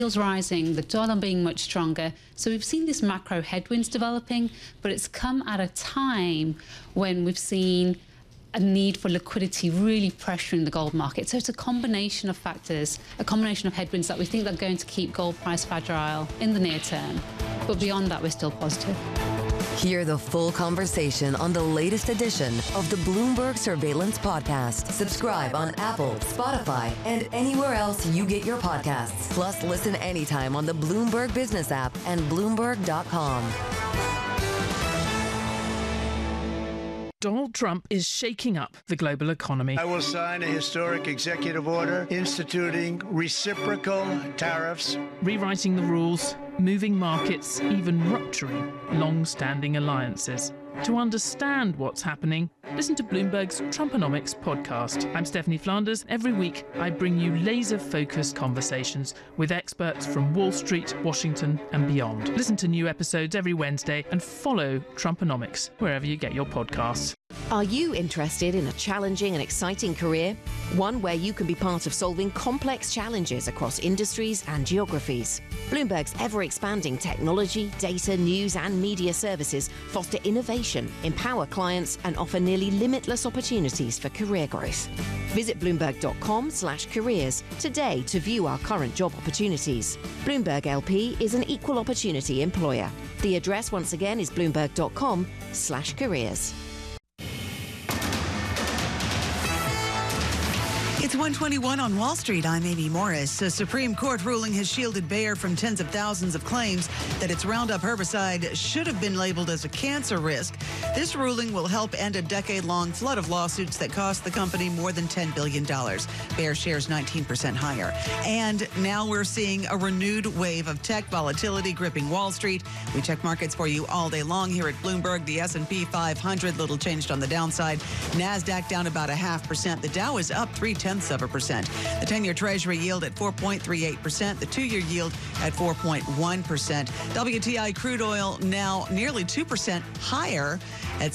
Yields rising, the dollar being much stronger. So we've seen these macro headwinds developing, but it's come at a time when we've seen a need for liquidity really pressuring the gold market. So it's a combination of factors, a combination of headwinds that we think are going to keep gold price fragile in the near term. But beyond that, we're still positive. Hear the full conversation on the latest edition of the Bloomberg Surveillance Podcast. Subscribe on Apple, Spotify, and anywhere else you get your podcasts. Plus, listen anytime on the Bloomberg Business app and Bloomberg.com. Donald Trump is shaking up the global economy. I will sign a historic executive order instituting reciprocal tariffs, rewriting the rules, moving markets, even rupturing long-standing alliances. To understand what's happening, listen to Bloomberg's Trumponomics podcast. I'm Stephanie Flanders. Every week, I bring you laser-focused conversations with experts from Wall Street, Washington, and beyond. Listen to new episodes every Wednesday and follow Trumponomics wherever you get your podcasts. Are you interested in a challenging and exciting career? One where you can be part of solving complex challenges across industries and geographies. Bloomberg's ever-expanding technology, data, news and media services foster innovation, empower clients and offer nearly limitless opportunities for career growth. Visit Bloomberg.com/careers today to view our current job opportunities. Bloomberg LP is an equal opportunity employer. The address once again is Bloomberg.com/careers. It's 1:21 on Wall Street. I'm Amy Morris. A Supreme Court ruling has shielded Bayer from tens of thousands of claims that its Roundup herbicide should have been labeled as a cancer risk. This ruling will help end a decade-long flood of lawsuits that cost the company more than $10 billion. Bayer shares 19% higher. And now we're seeing a renewed wave of tech volatility gripping Wall Street. We check markets for you all day long here at Bloomberg. The S&P 500, little changed on the downside. NASDAQ down about 0.5%. The Dow is up 0.3%. The 10-year Treasury yield at 4.38%. The 2-year yield at 4.1%. WTI crude oil now nearly 2% higher at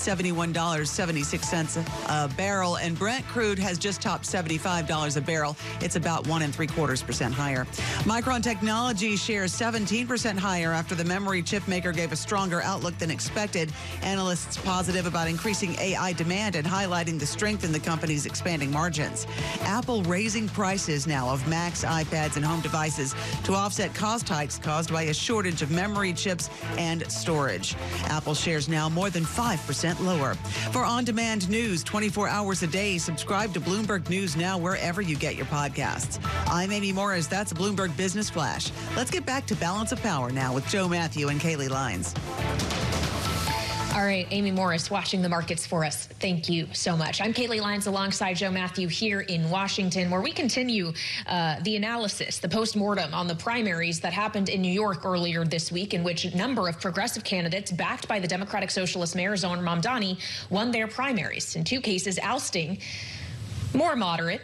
$71.76 a barrel. And Brent crude has just topped $75 a barrel. It's about 1.75% higher. Micron Technology shares 17% higher after the memory chip maker gave a stronger outlook than expected. Analysts positive about increasing AI demand and highlighting the strength in the company's expanding margins. Apple raising prices now of Macs, iPads, and home devices to offset cost hikes caused by a shortage of memory chips and storage. Apple shares now more than 5% lower. For on-demand news 24 hours a day, subscribe to Bloomberg News Now wherever you get your podcasts. I'm Amy Morris. That's a Bloomberg Business Flash. Let's get back to Balance of Power now with Joe Matthew and Kaylee Lines. All right, Amy Morris watching the markets for us. Thank you so much. I'm Kaylee Lyons alongside Joe Matthew here in Washington, where we continue the analysis, the postmortem on the primaries that happened in New York earlier this week, in which a number of progressive candidates backed by the Democratic Socialist Mayor Zohran Mamdani won their primaries, in two cases ousting more moderate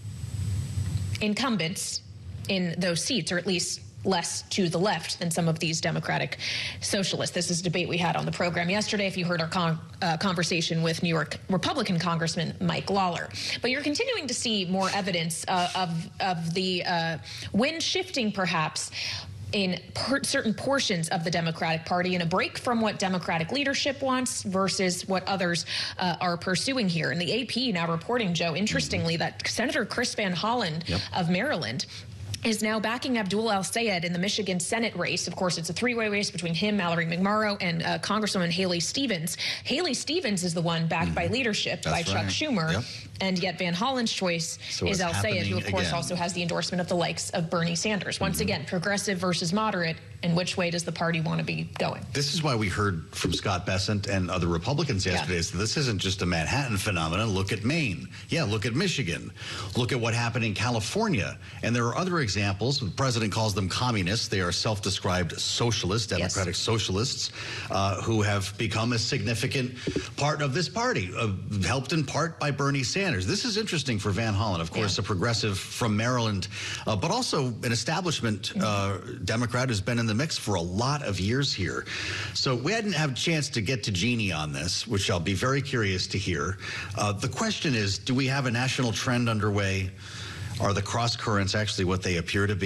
incumbents in those seats, or at least less to the left than some of these Democratic socialists. This is a debate we had on the program yesterday, if you heard our conversation with New York Republican Congressman Mike Lawler. But you're continuing to see more evidence of the wind shifting, perhaps, in certain portions of the Democratic Party, and a break from what Democratic leadership wants versus what others are pursuing here. And the AP now reporting, Joe, interestingly, that Senator Chris Van Hollen of Maryland is now backing Abdul El-Sayed in the Michigan Senate race. Of course, it's a three-way race between him, Mallory McMorrow, and Congresswoman Haley Stevens. Haley Stevens is the one backed by leadership, by Chuck Schumer. And yet Van Hollen's choice is El-Sayed, who, of course, also has the endorsement of the likes of Bernie Sanders. Once again, progressive versus moderate. And which way does the party want to be going? This is why we heard from Scott Bessent and other Republicans yesterday. So this isn't just a Manhattan phenomenon. Look at Maine. Yeah, look at Michigan. Look at what happened in California. And there are other examples. The president calls them communists. They are self-described socialists, democratic socialists, who have become a significant part of this party, helped in part by Bernie Sanders. This is interesting for Van Hollen, of course, a progressive from Maryland, but also an establishment Democrat who's been in the mix for a lot of years here. So we hadn't had a chance to get to Jeannie on this, which I'll be very curious to hear. The question is, do we have a national trend underway? Are the cross currents actually what they appear to be?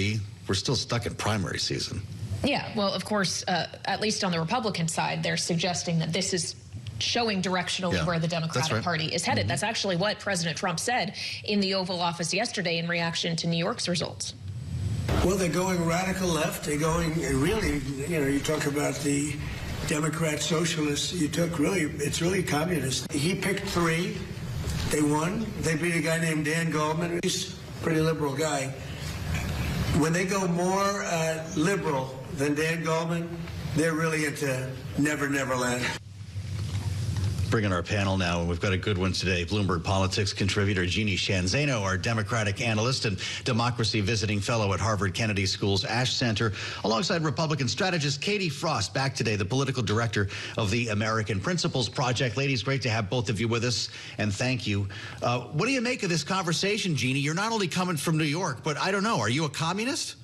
we're still stuck in primary season. Yeah, well, of course, at least on the Republican side, they're suggesting that this is showing directionally where the Democratic Party is headed. Mm-hmm. That's actually what President Trump said in the Oval Office yesterday in reaction to New York's results. Well, they're going radical left. They're going really, you talk about the Democrat socialists. It's really communist. He picked 3. They won. They beat a guy named Dan Goldman. He's a pretty liberal guy. When they go more liberal than Dan Goldman, they're really into Never Land. Bringing our panel now, and we've got a good one today. Bloomberg Politics contributor Jeannie Sheehan Zaino, our Democratic analyst and democracy visiting fellow at Harvard Kennedy School's Ash Center, alongside Republican strategist Katie Frost, back today, the political director of the American Principles Project. Ladies, great to have both of you with us, and thank you. What do you make of this conversation, Jeannie? You're not only coming from New York, but I don't know, are you a communist?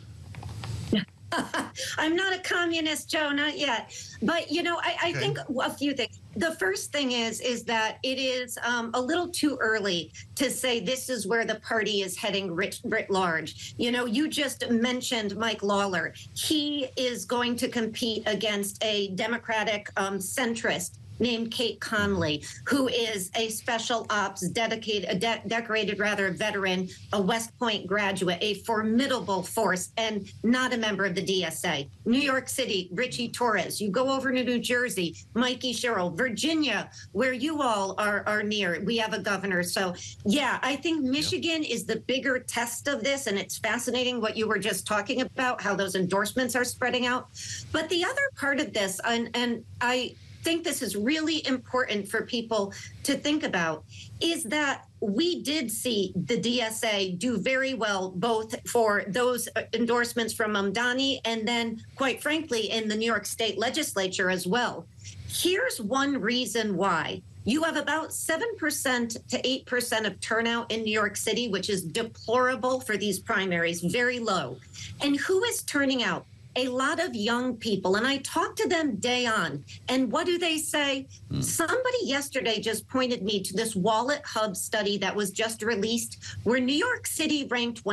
I'm not a communist, Joe, not yet. But, I think a few things. The first thing is that it is a little too early to say this is where the party is heading writ large. You just mentioned Mike Lawler. He is going to compete against a Democratic centrist named Kate Conley, who is a special ops decorated veteran, a West Point graduate, a formidable force, and not a member of the DSA. New York City, Richie Torres. You go over to New Jersey, Mikey Sherrill. Virginia, where you all are near, we have a governor. So, yeah, I think Michigan is the bigger test of this, and it's fascinating what you were just talking about, how those endorsements are spreading out. But the other part of this, and I think this is really important for people to think about, is that we did see the DSA do very well, both for those endorsements from Mamdani and then, quite frankly, in the New York State legislature as well. Here's one reason why. You have about 7% to 8% of turnout in New York City, which is deplorable for these primaries, very low. And who is turning out? A lot of young people, and I talk to them day on. And what do they say? Somebody yesterday just pointed me to this Wallet Hub study that was just released, where New York City ranked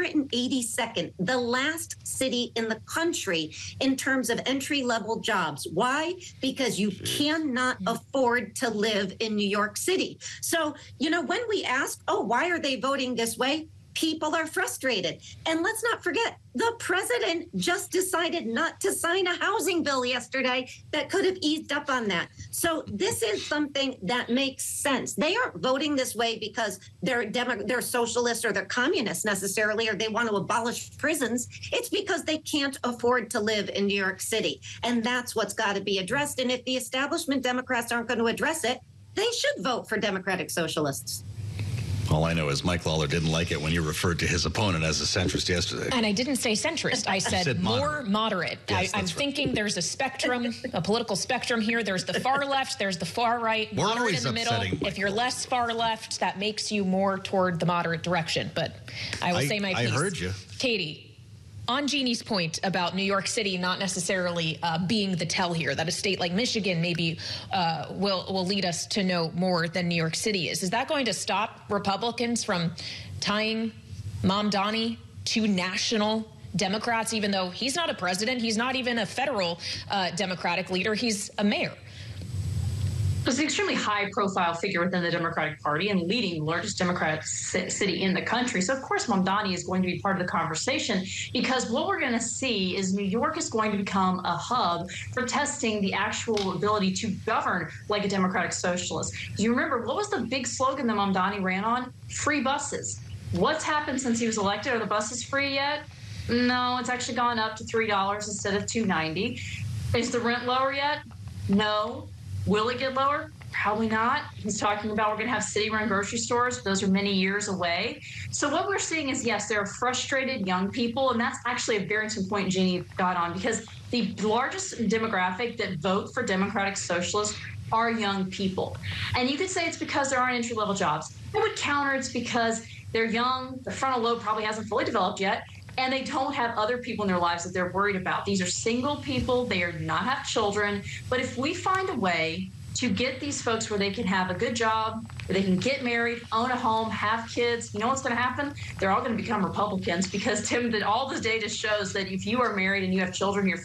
182nd, the last city in the country in terms of entry-level jobs. Why? Because you cannot afford to live in New York City. So, when we ask, why are they voting this way? People are frustrated. And let's not forget, the president just decided not to sign a housing bill yesterday that could have eased up on that. So this is something that makes sense. They aren't voting this way because they're socialists or they're communists necessarily, or they want to abolish prisons. It's because they can't afford to live in New York City. And that's what's got to be addressed. And if the establishment Democrats aren't going to address it, they should vote for Democratic socialists. All I know is Mike Lawler didn't like it when you referred to his opponent as a centrist yesterday. And I didn't say centrist. I said more moderate. Yes, I'm thinking there's a spectrum, a political spectrum here. There's the far left, there's the far right, moderate in the middle. If you're less far left, that makes you more toward the moderate direction. But I will say my piece. I heard you. Katie, on Jeannie's point about New York City not necessarily being the tell here, that a state like Michigan maybe will lead us to know more than New York City is that going to stop Republicans from tying Mamdani to national Democrats, even though he's not a president, he's not even a federal Democratic leader, he's a mayor? He's an extremely high-profile figure within the Democratic Party and leading the largest Democratic city in the country. So, of course, Mamdani is going to be part of the conversation, because what we're going to see is New York is going to become a hub for testing the actual ability to govern like a Democratic socialist. Do you remember, what was the big slogan that Mamdani ran on? Free buses. What's happened since he was elected? Are the buses free yet? No, it's actually gone up to $3 instead of $2.90. Is the rent lower yet? No. Will it get lower? Probably not. He's talking about we're going to have city-run grocery stores. Those are many years away. So what we're seeing is, yes, there are frustrated young people, and that's actually a very important point Jeannie got on, because the largest demographic that vote for Democratic Socialists are young people. And you could say it's because there aren't entry-level jobs. I would counter it's because they're young, the frontal lobe probably hasn't fully developed yet, and they don't have other people in their lives that they're worried about. These are single people. They do not have children. But if we find a way to get these folks where they can have a good job, where they can get married, own a home, have kids. You know what's going to happen? They're all going to become Republicans because, Tim, all this data shows that if you are married and you have children, you're